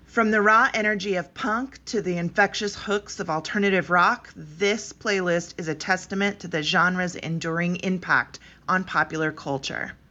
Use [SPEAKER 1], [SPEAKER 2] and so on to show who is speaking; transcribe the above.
[SPEAKER 1] From the raw energy of punk to the infectious hooks of alternative rock, this playlist is a testament to the genre's enduring impact on popular culture.